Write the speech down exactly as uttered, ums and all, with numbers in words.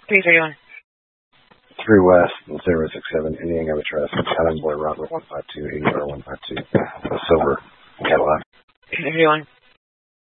three thirty one. Three West and zero six seven Indian Garbage Trust. Island Boy Robert one five two eighty or one five two. Silver Cadillac. three thirty one.